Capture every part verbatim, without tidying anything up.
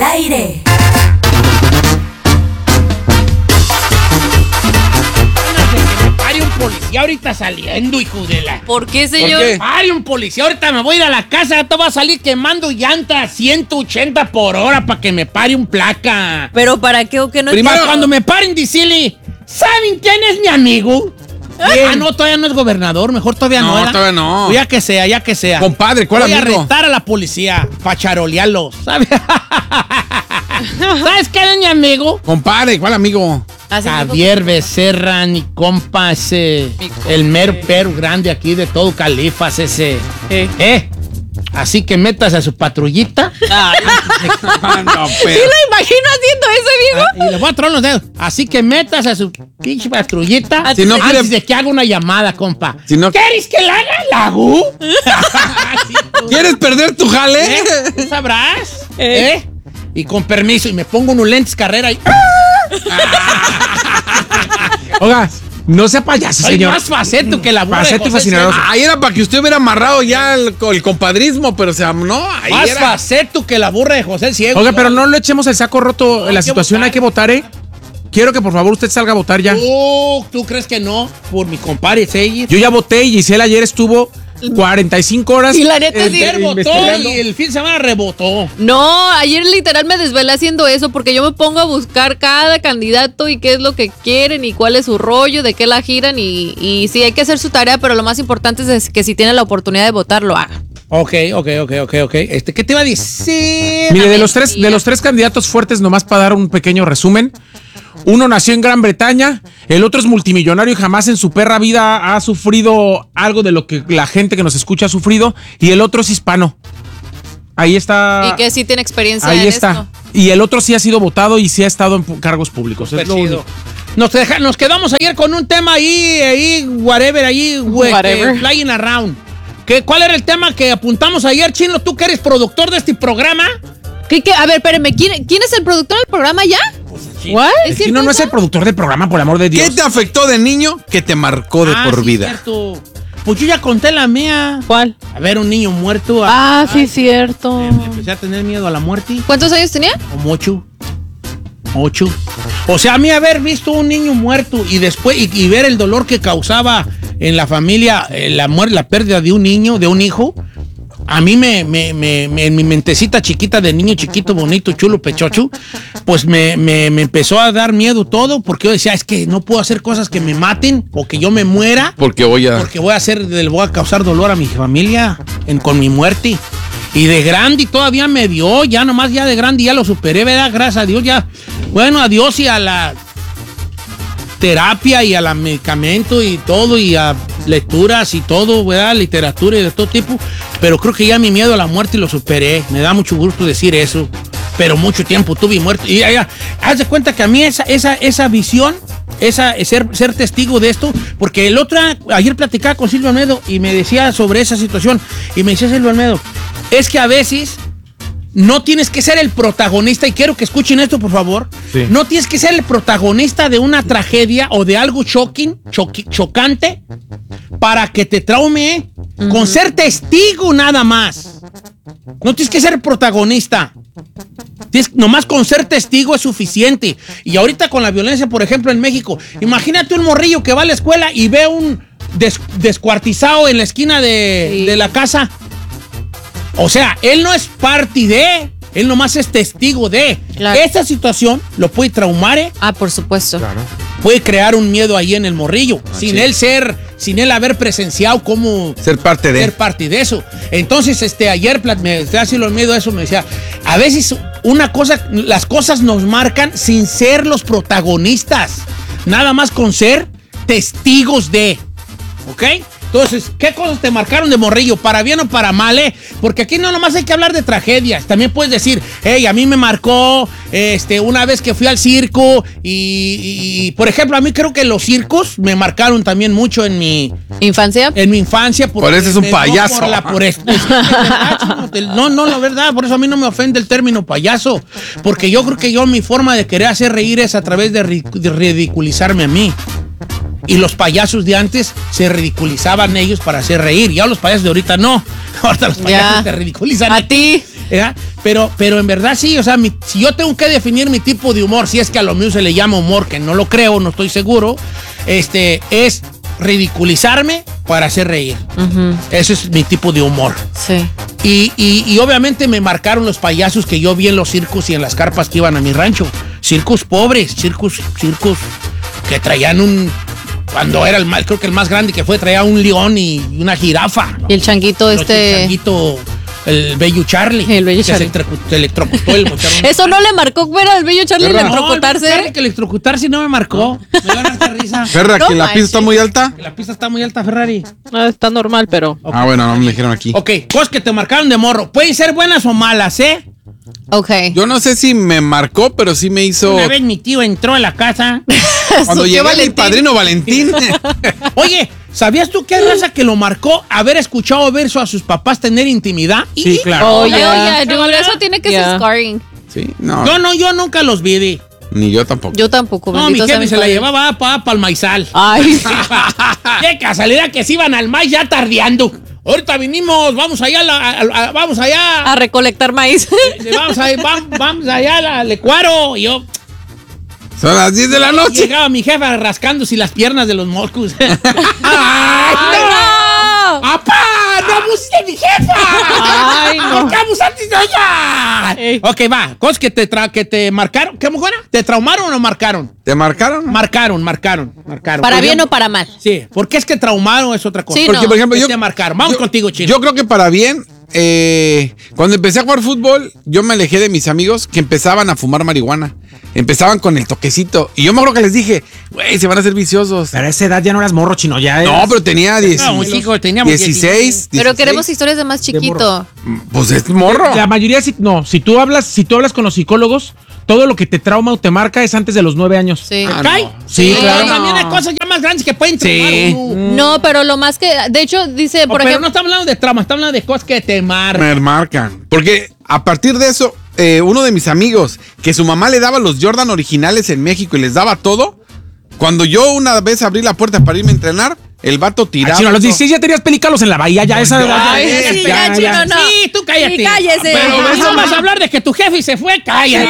aire. Pare un policía ahorita saliendo, hijo de la... ¿Por qué, señor? ¿Por qué? Pare un policía, ahorita me voy a ir a la casa, ya te voy a salir quemando llantas a ciento ochenta por hora para que me pare un placa. ¿Pero para qué o qué no? Primero, cuando me paren, dicile, ¿saben quién es mi amigo? Ah, no, todavía no es gobernador, mejor todavía no. No, ¿era? todavía no. Ya que sea, ya que sea. Compadre, ¿cuál voy amigo? Voy a arrestar a la policía, para charolearlos, ¿sabes? ¿Sabes quién es mi amigo? Compadre, ¿cuál amigo? Javier Becerra, mi compa, ese, el mero pero grande aquí de todo Califas, ese. ¿Eh? ¿Eh? Así que metas a su patrullita. Ay. No, ¿Sí lo imagino haciendo eso, amigo? Ah, y le voy a tronar los dedos. Así que metas a su pinche patrullita Si no antes quiere- de que haga una llamada, compa. Si no- ¿Quieres que la haga la U? ¿Quieres perder tu jale? ¿Eh? ¿Tú sabrás? ¿Eh? ¿Eh? Y con permiso, y me pongo unos lentes carrera y... Oiga, no sea payaso, Soy señor. más faceto que la burra de Faceto y José fascinador. Sierra. Ahí era para que usted hubiera amarrado ya el, el compadrismo, pero o sea, no, ahí Más era. faceto que la burra de José Ciego. Oiga, pero no le echemos el saco roto No, en la hay que situación, votar. hay que votar, ¿eh? Quiero que por favor usted salga a votar ya. Uh, ¿tú crees que no? Por mi compadre Seyes. Yo ya voté y Giselle ayer estuvo cuarenta y cinco horas. Y la neta, eh, sí. Ayer votó investigando. y el fin de semana rebotó. No, ayer literal me desvelé haciendo eso porque yo me pongo a buscar cada candidato y qué es lo que quieren y cuál es su rollo, de qué la giran y, y sí, hay que hacer su tarea, pero lo más importante es que si tiene la oportunidad de votar, lo haga. Ok, ok, ok, ok, ok. Este, ¿qué te iba a decir? Mire, de los tres, de los tres candidatos fuertes, nomás para dar un pequeño resumen. Uno nació en Gran Bretaña, el otro es multimillonario y jamás en su perra vida ha sufrido algo de lo que la gente que nos escucha ha sufrido, y el otro es hispano. Ahí está. Y que sí tiene experiencia Ahí en está. esto. Y el otro sí ha sido votado y sí ha estado en pu- cargos públicos. Es lo Chido. único. Nos, deja- nos quedamos ayer con un tema ahí, ahí, whatever, ahí, güey, Whatever. eh, flying around. ¿Qué, ¿Cuál era el tema que apuntamos ayer, Chino? ¿Tú que eres productor de este programa? ¿Qué, qué? A ver, espérame, ¿quién, ¿quién es el productor del programa ya? ¿What? El ¿Es Chino cierto no es eso? el productor del programa, por el amor de Dios. ¿Qué te afectó de niño que te marcó de Ah, por sí, vida? cierto. Pues yo ya conté la mía. ¿Cuál? A ver, un niño muerto. Ah, Ay, sí, cierto. Me empecé a tener miedo a la muerte. ¿Cuántos años tenía? Como ocho. Ocho. O sea, a mí haber visto un niño muerto y después y, y ver el dolor que causaba en la familia eh, la muerte, la pérdida de un niño, de un hijo, a mí me, me, me, me- en mi mentecita chiquita de niño chiquito, bonito, chulo, pechocho, pues me, me, me empezó a dar miedo todo, porque yo decía, es que no puedo hacer cosas que me maten o que yo me muera. Porque voy a... Porque voy a hacer, le voy a causar dolor a mi familia en- con mi muerte. Y de grande todavía me dio, ya nomás ya de grande ya lo superé, ¿verdad? Gracias a Dios ya. Bueno, a Dios y a la terapia y a la medicamento y todo y a lecturas y todo, ¿verdad? Literatura y de todo tipo. Pero creo que ya mi miedo a la muerte lo superé. Me da mucho gusto decir eso. Pero mucho tiempo tuve muerto. Y ya, ya, haz de cuenta que a mí esa, esa, esa visión, esa, ser, ser testigo de esto, porque el otro, ayer platicaba con Silvio Almedo y me decía sobre esa situación. Y me decía Silvio Almedo, es que a veces no tienes que ser el protagonista, y quiero que escuchen esto, por favor. Sí. No tienes que ser el protagonista de una tragedia o de algo shocking, choqui- chocante, para que te traume, uh-huh. Con ser testigo nada más. No tienes que ser el protagonista. Tienes, nomás con ser testigo es suficiente. Y ahorita con la violencia, por ejemplo, en México, imagínate un morrillo que va a la escuela y ve un des, descuartizado en la esquina de, sí. de la casa. O sea, él no es parte de, él nomás es testigo de. Claro. Esa situación lo puede traumar, ¿eh? Ah, por supuesto. Claro. Puede crear un miedo ahí en el morrillo, ah, sin sí. él ser, sin él haber presenciado cómo ser parte de ser parte de eso. Entonces, este, ayer me estaba haciendo el miedo a eso, me decía, a veces una cosa, las cosas nos marcan sin ser los protagonistas, nada más con ser testigos de, ¿ok? Entonces, ¿qué cosas te marcaron de morrillo? ¿Para bien o para mal, eh? Porque aquí no nomás hay que hablar de tragedias. También puedes decir, hey, a mí me marcó este, una vez que fui al circo y, y, por ejemplo, a mí creo que los circos me marcaron también mucho en mi... ¿Infancia? En mi infancia. Por eso es un payaso. No, por la, por esto, no, no, la verdad, por eso a mí no me ofende el término payaso. Porque yo creo que yo mi forma de querer hacer reír es a través de, de ridiculizarme a mí. Y los payasos de antes se ridiculizaban ellos para hacer reír. Ya los payasos de ahorita no. Ahorita los payasos ya. te ridiculizan a ti. ¿verdad? Pero, pero en verdad sí, o sea, mi, si yo tengo que definir mi tipo de humor, si es que a lo mío se le llama humor, que no lo creo, no estoy seguro, este, es ridiculizarme para hacer reír. Uh-huh. Ese es mi tipo de humor. Sí. Y, y, y obviamente me marcaron los payasos que yo vi en los circos y en las carpas que iban a mi rancho. Circos pobres, circos, circos que traían un... Cuando era el más, creo que el más grande que fue, traía un león y una jirafa. Y el changuito el este... El changuito, el bello Charlie. El bello que Charlie. Se electrocutó el Eso no le marcó, fuera el bello Charlie ¿verdad? electrocutarse. No, el Charlie que electrocutarse no me marcó. Me da harta risa. Ferra, No que la manches. pista está muy alta. Que la pista está muy alta, Ferrari. No, está normal, pero... Ah, bueno, no me dijeron aquí. Ok, cosas que te marcaron de morro. Pueden ser buenas o malas, ¿eh? Ok. Yo no sé si me marcó, pero sí me hizo... Una vez mi tío entró a la casa. Cuando Su tío llegué Valentín. mi padrino Valentín. Oye, ¿sabías tú qué hay raza que lo marcó haber escuchado verso a sus papás tener intimidad? Sí, Y- claro. Oh, Oye, ya. oye, dude, eso tiene que Ya. ser scarring. Sí, no. Yo no, yo nunca los vi. di. Ni yo tampoco. Yo tampoco. No, mi bendito sea jefe mi se la padre. llevaba para pa el maizal. Ay, Qué casualidad que se iban al maíz ya tardeando. Ahorita vinimos, vamos allá, a la- a- a- vamos allá. A recolectar maíz. Eh, Vamos, a, vamos, vamos allá al Lecuaro. Y yo Son las diez de la noche. llegaba mi jefa rascándose las piernas de los moscos. ¡Ay, ¡Ay, no! no! ¡Papá! ¡No abuses de mi jefa! Ay, no. ¿Por qué abusaste de ella? Ey. Ok, va. Cosas que te, tra que te marcaron. ¿Qué buena? ¿Te traumaron o no marcaron? ¿Te marcaron? Marcaron, marcaron, marcaron. ¿Para Por bien ejemplo- o para mal? Sí. ¿Por qué es que traumaron es otra cosa? Sí, Porque, no. por ejemplo, ¿Qué yo... te marcaron? Vamos yo- contigo, Chino. Yo creo que para bien, eh, cuando empecé a jugar fútbol, yo me alejé de mis amigos que empezaban a fumar marihuana. Empezaban con el toquecito. Y yo me acuerdo que les dije, güey, se van a hacer viciosos. Pero a esa edad ya no eras morro, chino, ya No, eras- pero tenía diez, No, hijo, teníamos dieciséis. Pero dieciséis. queremos historias de más chiquito. Pues es morro. La mayoría, sí- no, si tú hablas, si tú hablas con los psicólogos, todo lo que te trauma o te marca es antes de los nueve años. Sí. Ah, ¿Cae? no. Sí, Pero claro. también hay cosas ya más grandes que pueden traumar. Sí. uno. No, pero lo más que... De hecho, dice, Oh, por pero no ejemplo... estamos hablando de trauma, estamos hablando de cosas que te marcan. Me marcan. Porque a partir de eso, eh, uno de mis amigos, que su mamá le daba los Jordan originales en México y les daba todo, cuando yo una vez abrí la puerta para irme a entrenar, el vato Ah, tiraba. chino, a los todo. dieciséis ya tenías pelicalos en la bahía, ya esa edad. ya- Ay, sí, ya, chino, no. Sí, tú cállate. Sí, cállese. Pero Ajá. no vas a hablar de que tu jefe se fue, cállate.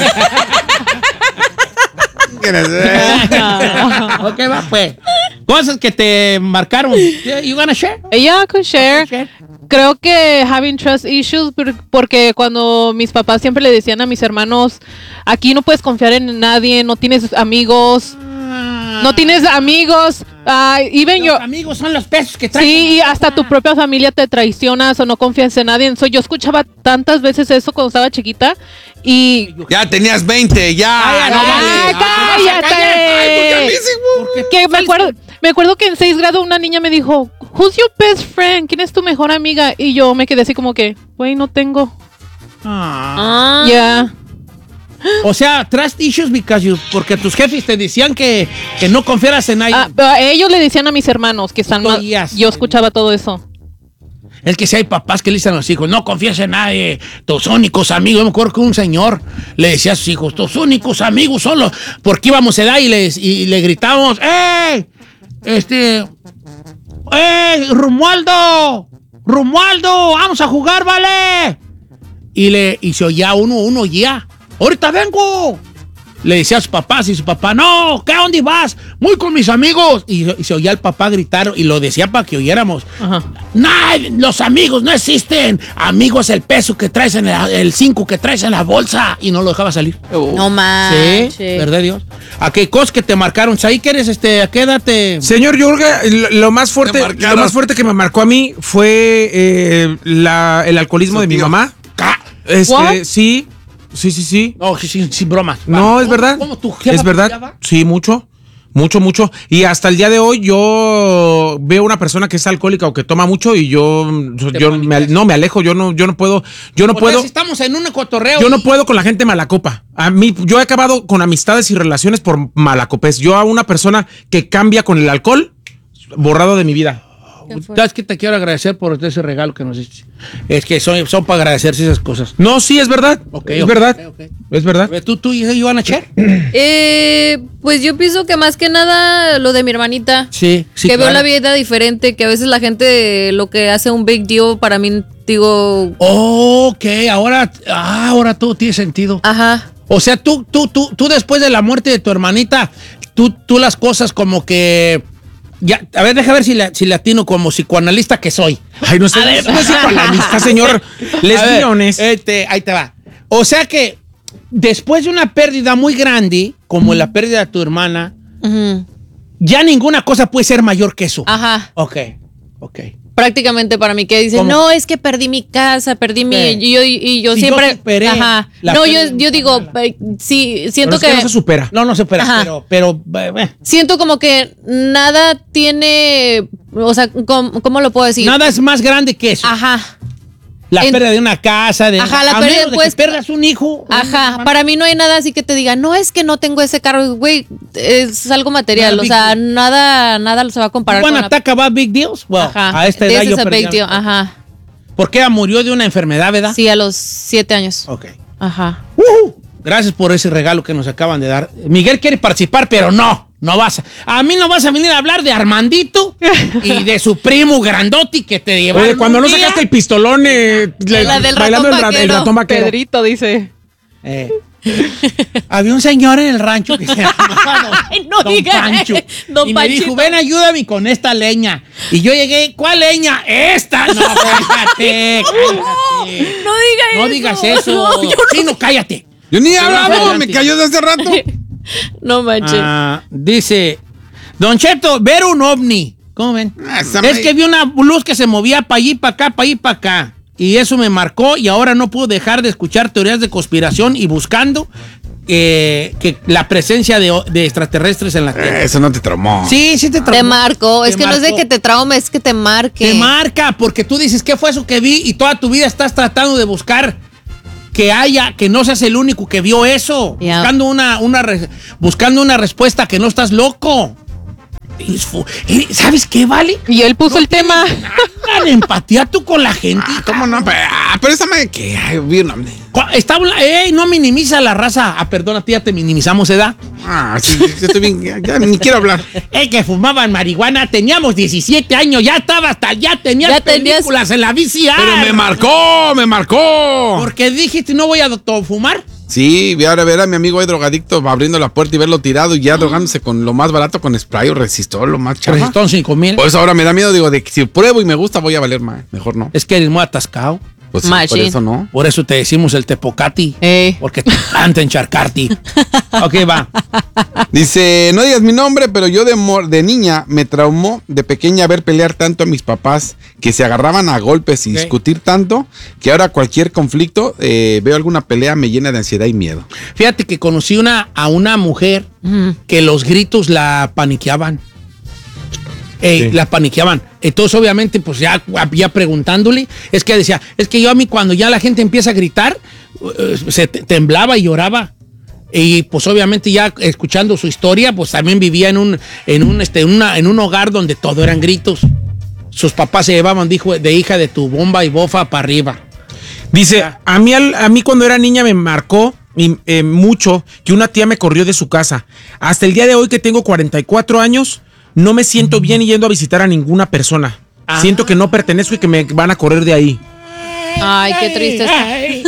Ok, va, pues. Cosas que te marcaron. You gonna share? ella could share. Share. Creo que having trust issues, por- porque cuando mis papás siempre le decían a mis hermanos, aquí no puedes confiar en nadie, no tienes amigos, no tienes amigos, ah, even Los your... amigos son los pesos que traen. Sí, y hasta tu propia familia te traicionas o no confías en nadie. So, yo escuchaba tantas veces eso cuando estaba chiquita y... Ya tenías veinte, ya. Ay, no ay, vale. ¡Ay, Ah, cállate! Porque Que me acuerdo, me acuerdo que en seis grado una niña me dijo, who's your best friend? ¿Quién es tu mejor amiga? Y yo me quedé así como que, güey, no tengo. Ah. Ah. Ya. O sea, trust issues because you, porque tus jefes te decían que, que no confiaras en nadie. Ah, pero a ellos le decían a mis hermanos que están Tú mal. oías. Yo escuchaba todo eso. Es que si hay papás que le dicen a los hijos, no confíes en nadie, tus únicos amigos. Yo me acuerdo que un señor le decía a sus hijos, tus únicos amigos son los... Porque íbamos a edad y, les, y le gritábamos, ¡eh! Este... ¡eh! ¡Romualdo! ¡Romualdo! ¡Vamos a jugar, vale! Y, le, y se oía uno, uno oía, ¡ahorita vengo! Le decía a sus papás y su papá, no, ¿qué? ¿A dónde vas? Muy con mis amigos. Y, y se oía el papá gritar y lo decía para que oyéramos. Ajá. No, los amigos no existen. Amigo es el peso que traes en la, el cinco que traes en la bolsa. Y no lo dejaba salir. No manches. Sí, ¿verdad, Dios? ¿A qué cosas que te marcaron? ¿Ahí que eres, este, a qué edad te...? Señor Yurga, lo, lo más fuerte, Te marcaron. lo más fuerte que me marcó a mí fue eh, la- el alcoholismo Su de mi tío. mamá. Ca- Este, What? sí, sí, sí, sí. No, sí, sí, sin bromas. No, es verdad. ¿Cómo tu jefa Es verdad. peleaba? Sí, mucho. Mucho, mucho. Y hasta el día de hoy yo veo una persona que es alcohólica o que toma mucho y yo, yo, Te yo me, manifiestas. no me alejo, yo no, yo no puedo, yo no O sea, puedo, si estamos en un cotorreo. yo no y- puedo con la gente malacopa. A mí, yo he acabado con amistades y relaciones por malacopés. Yo a una persona que cambia con el alcohol, borrado de mi vida. Qué fuerte. ¿sabes que te quiero agradecer por ese regalo que nos hiciste? Es que son, son para agradecerse esas cosas. No, sí, es verdad. Ok, es ok, verdad. ok, ok. Es verdad. A ver, ¿Tú, tú y Ivana Cher? Eh, pues yo pienso que más que nada lo de mi hermanita. Sí, sí. que claro. veo la vida diferente, que a veces la gente lo que hace un big deal para mí, digo, Ok, ahora, ah, ahora todo tiene sentido. ajá. O sea, tú, tú, tú, tú después de la muerte de tu hermanita, tú, tú las cosas como que... Ya, a ver, deja ver si, la, si latino como psicoanalista que soy. Ay, no sé, no es psicoanalista, señor. Les A ver, guiones. este, ahí te va. O sea que después de una pérdida muy grande, como la pérdida de tu hermana, Ujú. ya ninguna cosa puede ser mayor que eso. Ajá. Ok, ok. Prácticamente para mí, que dicen, ¿Cómo? no, es que perdí mi casa, perdí mi... Sí. Y yo, y yo Si yo siempre... superé ajá. la No, yo, pérdida de yo mi digo, hermana. eh, sí, Pero siento es que que... no se supera. No, no se espera, Ajá. pero, pero, eh, eh, Siento como que nada tiene... O sea, ¿cómo, cómo lo puedo decir? nada es más grande que eso. Ajá. La En- pérdida de una casa, de... Ajá, la a pérdida, menos de pues, que pierdas un hijo. Ajá, para mí no hay nada así que te diga, no es que no tengo ese carro, güey, es algo material, Nada o big sea, deal. nada, nada se va a comparar Bueno, con la... talk about big deals. Well, Ajá, a esta edad this yo is a perdí big a- deal, ajá, Porque ella murió de una enfermedad, ¿verdad? sí, a los siete años, Ok. ajá. Ujú. Gracias por ese regalo que nos acaban de dar. Miguel quiere participar, pero no, no vas a... A mí no vas a venir a hablar de Armandito y de su primo Grandotti que te llevaron. Oye, cuando un no día. sacaste el pistolón, eh, le- La del bailando ratón el, ra- el vaquero. ratón vaquero. Pedrito dice. Eh. Había un señor en el rancho que se llamaba Don, Ay, no Don diga, Pancho. Don y me Panchito. dijo, ven, ayúdame con esta leña. Y yo llegué, ¿cuál leña? ¡Esta! No, cállate, cállate. No diga eso. No digas eso. No, yo Sí, no, cállate. Yo ni he Pero hablado, adelante. me cayó de hace rato. no manches. Ah, dice, Don Cheto, ver un ovni. ¿Cómo ven? Ah, esa Es me- que vi una luz que se movía para allí, para acá, para allí, para acá. Y eso me marcó y ahora no puedo dejar de escuchar teorías de conspiración y buscando eh, que la presencia de, de extraterrestres en la Tierra. Eh, Eso no te traumó. Sí, sí te Te traumó. marco, es Te que no es de marcó. que te traume, es que te marque. Te marca, porque tú dices, ¿qué fue eso que vi? Y toda tu vida estás tratando de buscar que haya, que no seas el único que vio eso. Ya. Buscando una, una re- buscando una respuesta que no estás loco. Y fu- eh, ¿Sabes qué, Vale? Y él puso el tema. Nada de empatía tú con la gente. Ah, ¿cómo no? Pero, ah, pero esa me que ay, vi una- Cu- Está, habla- ey, no minimiza la raza. Ah, perdona, tía, te minimizamos, ¿edad? Ah, sí, sí, estoy bien. Ya, ya ni quiero hablar. Eh, que fumaban marihuana, teníamos diecisiete años, ya estaba hasta, ya tenías Ya tenías- películas en la V C R. Pero me marcó, me marcó. Porque dijiste, no voy a to- fumar. Sí, vi ahora ver a mi amigo ahí drogadicto abriendo la puerta y verlo tirado y ya drogándose con lo más barato, con spray o resistol, lo más chafa. Resistón cinco mil. Por eso ahora me da miedo, digo, de que si pruebo y me gusta voy a valer más. Mejor no. Es que eres muy atascado. Pues sí, por Machine. eso no. Por eso te decimos el tepocati. Eh. Porque te encanta encharcarte. Ok, va. Dice, no digas mi nombre, pero yo de, mor- de niña me traumó de pequeña ver pelear tanto a mis papás que se agarraban a golpes y Ok. discutir tanto que ahora cualquier conflicto, eh, veo alguna pelea, me llena de ansiedad y miedo. Fíjate que conocí una, a una mujer que los gritos la paniqueaban. Ey, Sí. La paniqueaban. Entonces, obviamente, pues ya, ya preguntándole, es que decía, es que yo a mí cuando ya la gente empieza a gritar, eh, se te- temblaba y lloraba. Y pues obviamente ya escuchando su historia, pues también vivía en un, en un, este, en una, en un hogar donde todo eran gritos. Sus papás se llevaban, dijo, de hija de tu bomba y bofa para arriba. Dice, a mí, al- a mí cuando era niña me marcó y, eh, mucho que una tía me corrió de su casa. Hasta el día de hoy que tengo cuarenta y cuatro años, no me siento bien yendo a visitar a ninguna persona. Ah. Siento que no pertenezco y que me van a correr de ahí. Ay, qué triste está. Ay,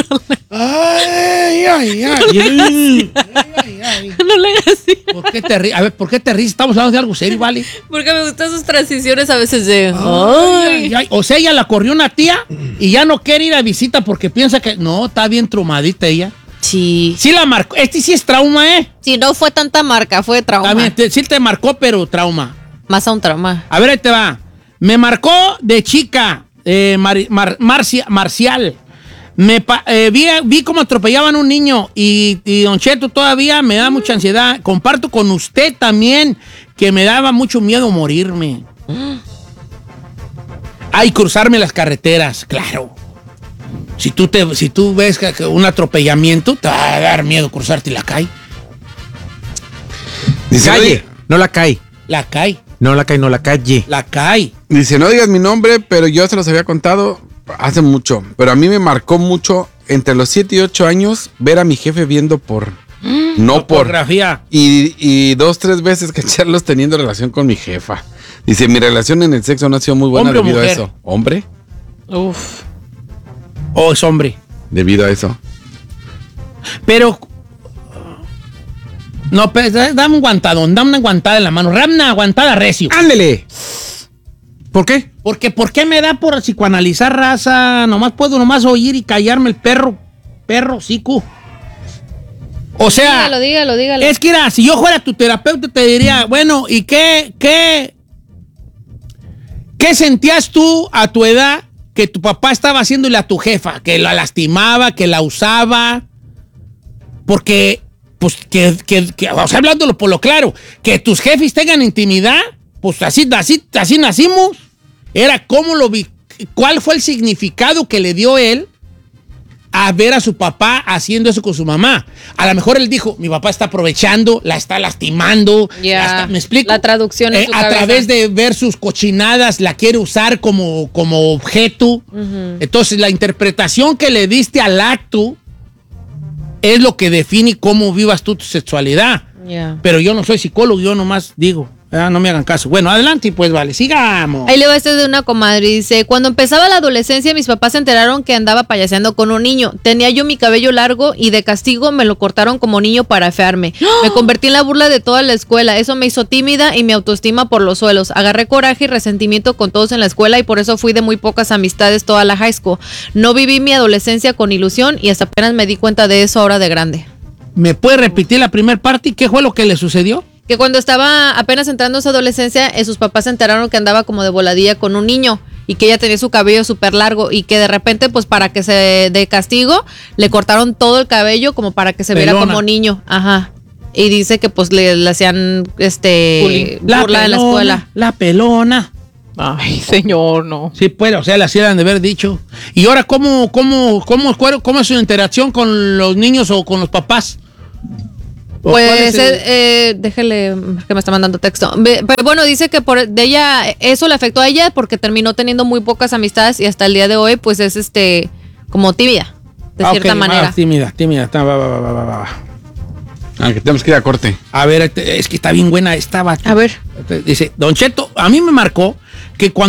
ay, ay, ay. Y- No le hagas así. ¿Por qué te ríes? A ver, ¿por qué te ríes? Estamos hablando de algo serio, ¿vale? Porque me gustan sus transiciones a veces de... Ay, Ay. ay, ay. O sea, ella la corrió una tía y ya no quiere ir a visita porque piensa que... No, está bien traumadita ella. Sí. Sí la marcó. Este sí es trauma, ¿eh? Si no fue tanta marca, fue trauma. Está bien, te- sí te marcó, pero trauma. Más a un trauma. A ver, ahí te va. Me marcó de chica, eh, Mar- Mar- Marcia- Marcial. Me pa- eh, vi, vi cómo atropellaban a un niño y, y Don Cheto todavía me da mucha ansiedad. Comparto con usted también que me daba mucho miedo morirme. Ay, cruzarme las carreteras, claro. Si tú, te, si tú ves que, que un atropellamiento, te va a dar miedo cruzarte la calle. Dice, Calle, oye, no la cae. La calle. No la cae, no la calle. La cae. Dice, no digas mi nombre, pero yo se los había contado hace mucho. Pero a mí me marcó mucho entre los siete y ocho años ver a mi jefe viendo por... No por... Pornografía. Y, y dos, tres veces cacharlos teniendo relación con mi jefa. Dice, mi relación en el sexo no ha sido muy buena ¿Hombre o debido a mujer? eso. ¿Hombre? Uf. O es hombre. Debido a eso. Pero... No, pues, dame un guantadón, dame una guantada en la mano. Dame una guantada recio. ¡Ándele! ¿Por qué? Porque, ¿por qué me da por psicoanalizar raza? Nomás puedo nomás oír y callarme el perro. Perro, psico. O sea... Dígalo, dígalo, dígalo. Es que, mira, si yo fuera tu terapeuta, te diría, bueno, ¿y qué, qué, qué sentías tú a tu edad que tu papá estaba haciéndole a tu jefa? Que la lastimaba, que la usaba. Porque, pues, que, que, que o sea, hablándolo por lo claro, que tus jefes tengan intimidad, pues así, así, así nacimos. Era cómo lo vi, cuál fue el significado que le dio él a ver a su papá haciendo eso con su mamá. A lo mejor él dijo, mi papá está aprovechando, la está lastimando. Ya. la está- ¿Me explico? La traducción en Eh, su A cabeza. través de ver sus cochinadas, la quiere usar como, como objeto. Entonces, la interpretación que le diste al acto es lo que define cómo vivas tú tu sexualidad. Ya. Pero yo no soy psicólogo, yo nomás digo, ah, no me hagan caso. Bueno, adelante, pues vale, sigamos. Ahí le va este de una comadre. Dice, cuando empezaba la adolescencia, mis papás se enteraron que andaba payaseando con un niño. Tenía yo mi cabello largo y de castigo me lo cortaron como niño para afearme. Me convertí en la burla de toda la escuela. Eso me hizo tímida y mi autoestima por los suelos. Agarré coraje y resentimiento con todos en la escuela y por eso fui de muy pocas amistades toda la high school. No viví mi adolescencia con ilusión y hasta apenas me di cuenta de eso ahora de grande. ¿Me puede repetir la primera parte? ¿Qué fue lo que le sucedió? Que cuando estaba apenas entrando a su adolescencia, eh, sus papás se enteraron que andaba como de voladilla con un niño y que ella tenía su cabello súper largo y que de repente, pues para que se de castigo, le cortaron todo el cabello como para que se viera Pelona. como niño. Ajá. Y dice que pues le, le hacían este Bullying. burla en la escuela. La pelona. Ay, señor, no. Sí, pues, o sea, la hacían de haber dicho. Y ahora, ¿cómo, cómo, cómo, cómo, cómo es su interacción con los niños o con los papás? ¿O cuál Pues, es el- eh, eh, déjele que me está mandando texto. Ve- Pero bueno, dice que por de ella, eso le afectó a ella porque terminó teniendo muy pocas amistades y hasta el día de hoy, pues es este, como tibia, de Ah, cierta ok, manera. ah, tímida, tímida. está, Va, va, va, va, va, va. Ah, que tenemos que ir a corte. A ver, este, es que está bien buena esta. va. A ver. Dice, Don Cheto, a mí me marcó que cuando